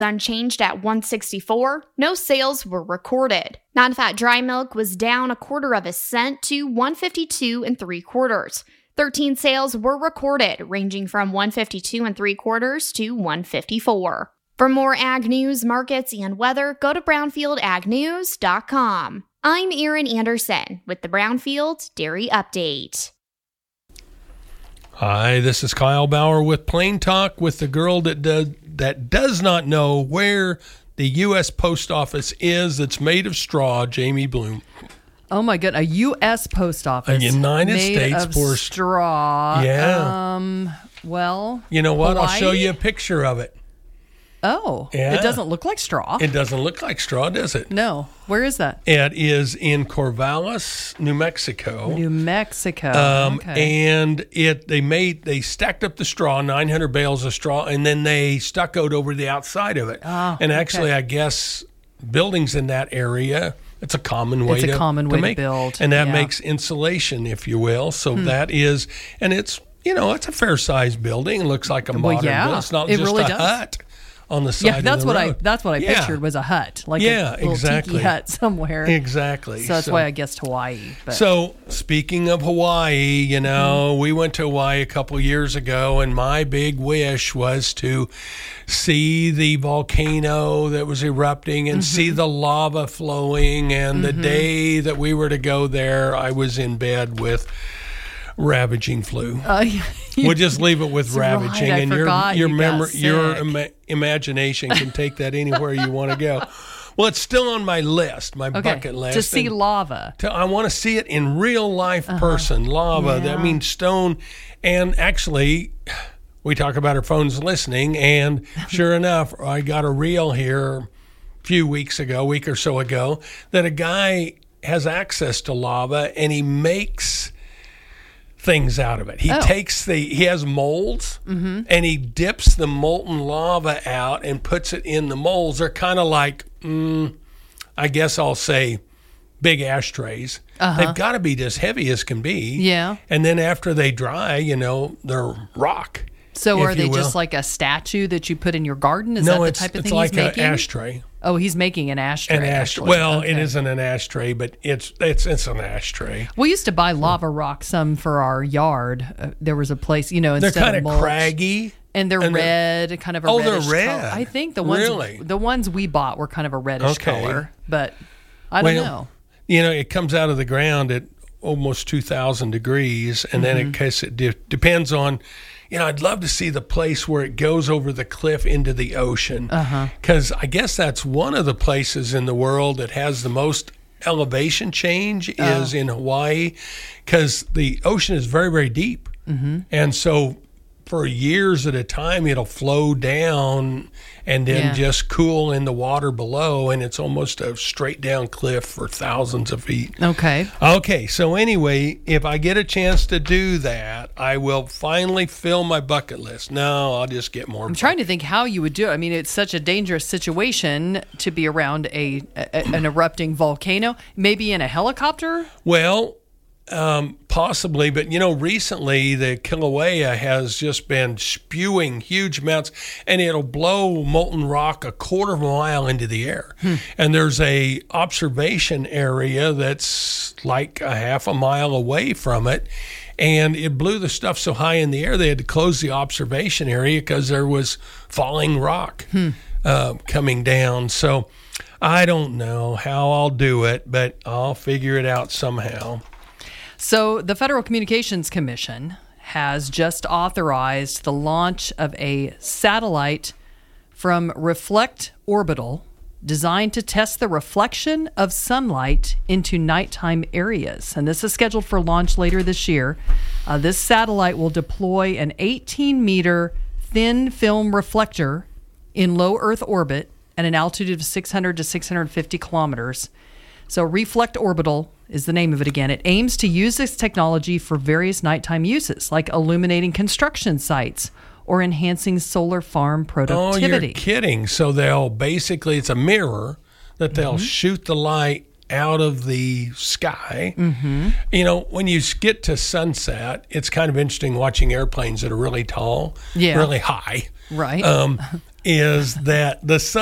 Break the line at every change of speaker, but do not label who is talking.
unchanged at $1.64. No sales were recorded. Non-fat dry milk was down 1/4 cent to $1.52 3/4. 13 sales were recorded, ranging from $1.52 3/4 to $1.54. For more ag news, markets, and weather, go to brownfieldagnews.com. I'm Erin Anderson with the Brownfield Dairy Update.
Hi, this is Kyle Bauer with Plain Talk with the girl that does not know where the U.S. Post Office is that's made of straw, Jamie Bloom.
Oh my goodness, a U.S. Post Office.
A United
made
States
of
for
straw.
Yeah.
Well,
you know what?
Hawaii?
I'll show you a picture of it.
Oh,
yeah.
It doesn't look like straw.
It doesn't look like straw, does it?
No. Where is that?
It is in Corvallis, New Mexico.
New Mexico. Okay.
And they stacked up the straw, 900 bales of straw, and then they stuccoed over the outside of it.
Oh,
and actually, I guess buildings in that area, it's a common way to
build.
And that makes insulation, if you will. So that is, and it's, it's a fair-sized building. It looks like a modern building. It's not just a hut on the side of the road.
That's what I pictured was a hut, like a little tiki hut somewhere.
Exactly.
So that's why I guessed Hawaii. But.
So speaking of Hawaii, we went to Hawaii a couple years ago, and my big wish was to see the volcano that was erupting and see the lava flowing. And the day that we were to go there, I was in bed with ravaging flu. We'll just leave it with ravaging, and your imagination can take that anywhere you want to go. Well, it's still on my list, my bucket list.
To see lava.
I want to see it in real life person, lava.
Yeah.
That means stone. And actually, we talk about our phones listening, and sure enough, I got a reel here a week or so ago, that a guy has access to lava, and he makes things out of it. He he has molds, and he dips the molten lava out and puts it in the molds. They're kind of like, I guess I'll say, big ashtrays. They've got to be as heavy as can be.
Yeah.
And then after they dry, they're rock.
So are they just like a statue that you put in your garden? Is that the type of thing he's making?
No, it's like an ashtray.
Oh, he's making an ashtray.
It isn't an ashtray, but it's an ashtray.
We used to buy lava rocks some for our yard. There was a place, instead
they're kind
of
of craggy.
And they're red, kind of a reddish
they're red.
color. I think the ones we bought were kind of a reddish color, but I don't know.
It comes out of the ground at almost 2,000 degrees, and then it depends on. I'd love to see the place where it goes over the cliff into the ocean, because I guess that's one of the places in the world that has the most elevation change is in Hawaii, because the ocean is very, very deep. And so for years at a time, it'll flow down and then just cool in the water below, and it's almost a straight down cliff for thousands of feet. Okay, so anyway, if I get a chance to do that, I will finally fill my bucket list. No, I'll just get more.
I'm trying to think how you would do it. I mean, it's such a dangerous situation to be around an erupting volcano. Maybe in a helicopter?
Well, possibly, but recently the Kilauea has just been spewing huge amounts, and it'll blow molten rock 1/4 mile into the air. And there's a observation area that's like 1/2 mile away from it, and it blew the stuff so high in the air they had to close the observation area because there was falling rock coming down. So I don't know how I'll do it, but I'll figure it out somehow.
So the Federal Communications Commission has just authorized the launch of a satellite from Reflect Orbital designed to test the reflection of sunlight into nighttime areas. And this is scheduled for launch later this year. This satellite will deploy an 18-meter thin film reflector in low Earth orbit at an altitude of 600 to 650 kilometers. So Reflect Orbital is the name of it again. It aims to use this technology for various nighttime uses, like illuminating construction sites or enhancing solar farm productivity.
Oh, you're kidding. So it's a mirror that they'll shoot the light out of the sky. When you get to sunset, it's kind of interesting watching airplanes that are really tall, really high.
Right.
is that the sun